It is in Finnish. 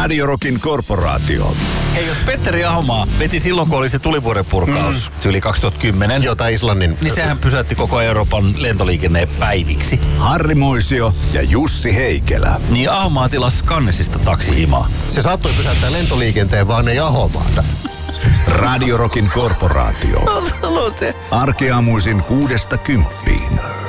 Radio Rockin korporaatio. Hei, jos Petteri Ahomaa veti silloin, kun oli se tulivuorenpurkaus yli 2010. Jota Islannin... Niin sehän pysäytti koko Euroopan lentoliikenneen päiviksi. Harri Moisio ja Jussi Heikelä. Niin Ahomaa tilasi Cannesista taksihimaa. Se saattoi pysäyttää lentoliikenteen, vaan ei Ahomaata. Radio Rockin korporaatio. Arkeaamuisin 6–10.